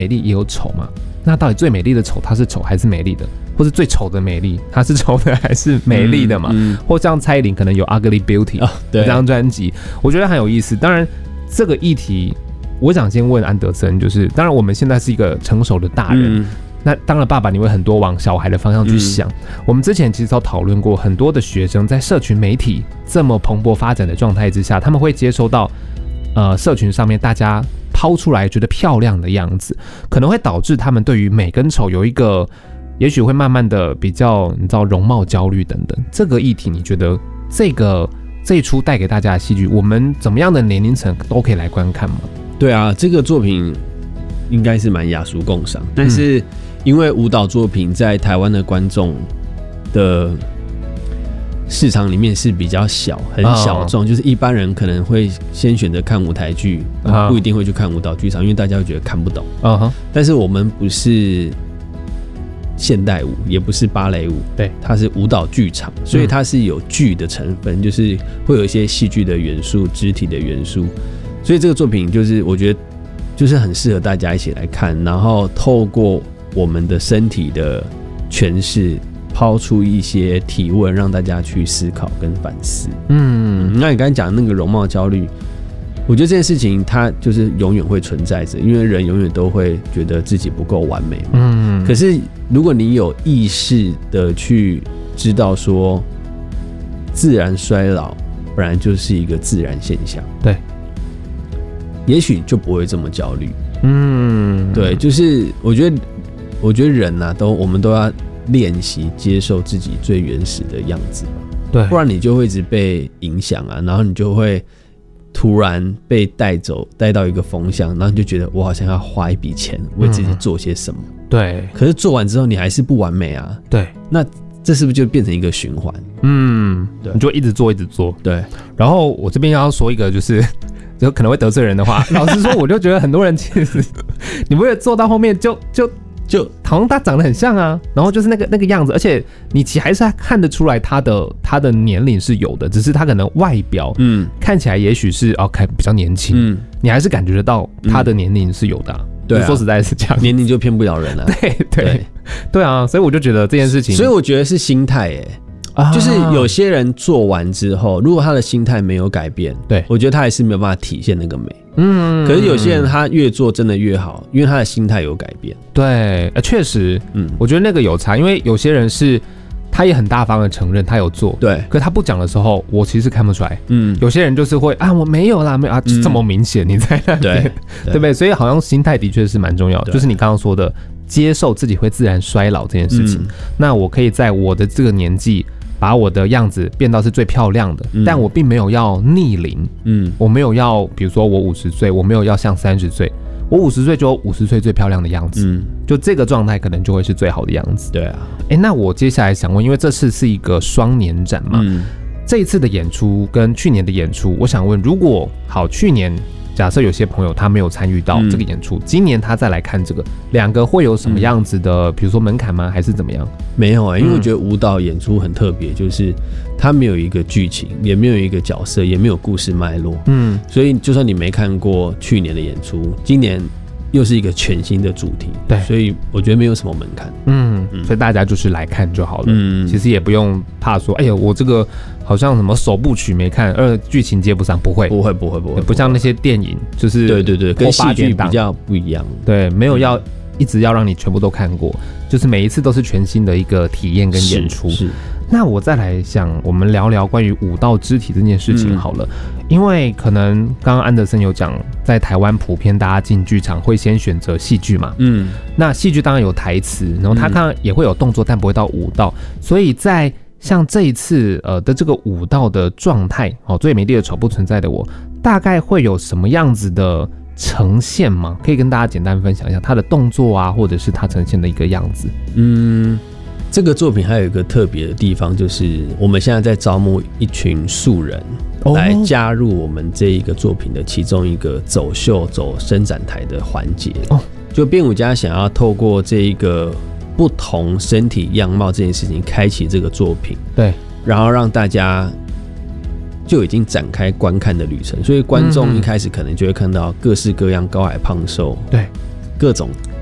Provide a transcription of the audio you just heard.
美丽也有丑嘛？那到底最美丽的丑，它是丑还是美丽的？或是最丑的美丽，它是丑的还是美丽的嘛？或像蔡依林可能有 Ugly Beauty 这张专辑，我觉得很有意思。当然，这个议题，我想先问安德森，就是当然我们现在是一个成熟的大人。那当然，爸爸你会很多往小孩的方向去想。我们之前其实都讨论过，很多的学生在社群媒体这么蓬勃发展的状态之下，他们会接收到社群上面大家抛出来觉得漂亮的样子，可能会导致他们对于美跟丑有一个，也许会慢慢的比较，你知道容貌焦虑等等。这个议题，你觉得这一出带给大家的戏剧，我们怎么样的年龄层都可以来观看吗？ 对啊，这个作品应该是蛮雅俗共赏，但是因为舞蹈作品在台湾的观众的市场里面是比较小，很小众，就是一般人可能会先选择看舞台剧，不一定会去看舞蹈剧场，因为大家会觉得看不懂。但是我们不是现代舞，也不是芭蕾舞，对，它是舞蹈剧场，所以它是有剧的成分，就是会有一些戏剧的元素、肢体的元素，所以这个作品就是我觉得就是很适合大家一起来看，然后透过我们的身体的诠释，抛出一些提问，让大家去思考跟反思。那你刚才讲的那个容貌焦虑，我觉得这件事情它就是永远会存在着，因为人永远都会觉得自己不够完美嘛。可是如果你有意识的去知道说，自然衰老本来就是一个自然现象，对，也许就不会这么焦虑。对，就是我觉得人啊，我们都要练习接受自己最原始的样子吧，对，不然你就会一直被影响啊，然后你就会突然被带到一个风向，然后你就觉得我好像要花一笔钱为自己做些什么，对，可是做完之后你还是不完美啊，对，那这是不是就变成一个循环？对，你就一直做，对。然后我这边要说一个就可能会得罪人的话，老实说，我就觉得很多人其实你不会做到后面就好像他长得很像啊，然后就是那个样子，而且你还是看得出来他的年龄是有的，只是他可能外表看起来也许是看比较年轻，你还是感觉得到他的年龄是有的。对啊，说实在是这样，年龄就骗不了人啊。对啊，所以我就觉得这件事情，所以我觉得是心态就是有些人做完之后，如果他的心态没有改变，对，我觉得他还是没有办法体现那个美。可是有些人他越做真的越好，因为他的心态有改变。对，确实，我觉得那个有差，因为有些人是他也很大方的承认他有做，对，可是他不讲的时候，我其实看不出来。有些人就是会我没有啦，没有啊，这么明显你在那边，对不对？所以好像心态的确是蛮重要的，就是你刚刚说的，接受自己会自然衰老这件事情。那我可以在我的这个年纪，把我的样子变到是最漂亮的，但我并没有要逆龄，我没有要，比如说我50岁，我没有要像30岁，我50岁就有50岁最漂亮的样子，就这个状态可能就会是最好的样子。对啊，那我接下来想问，因为这次是一个双年展嘛，这一次的演出跟去年的演出，我想问，如果去年假设有些朋友他没有参与到这个演出，今年他再来看这个，两个会有什么样子的，比如说门槛吗？还是怎么样？没有因为我觉得舞蹈演出很特别，就是它没有一个剧情，也没有一个角色，也没有故事脉络。所以就算你没看过去年的演出，今年又是一个全新的主题，对，所以我觉得没有什么门槛。所以大家就是来看就好了。其实也不用怕说，哎呀，我这个好像什么首部曲没看，剧情接不上，不会，不像那些电影，就是对，跟戏剧比较不一样。对，没有要一直要让你全部都看过，就是每一次都是全新的一个体验跟演出。是。那我再来想，我们聊聊关于舞蹈肢体这件事情好了，因为可能刚刚安德森有讲，在台湾普遍大家进剧场会先选择戏剧嘛，那戏剧当然有台词，然后它当然也会有动作，但不会到舞蹈，所以在像这一次的这个舞蹈的状态，最美丽的丑不存在的我，大概会有什么样子的呈现吗？可以跟大家简单分享一下它的动作啊，或者是它呈现的一个样子。这个作品还有一个特别的地方，就是我们现在在招募一群素人来加入我们这一个作品的其中一个走秀、走伸展台的环节。就编舞家想要透过这一个不同身体样貌这件事情，开启这个作品，对，然后让大家就已经展开观看的旅程。所以观众一开始可能就会看到各式各样高矮胖瘦，对， 各种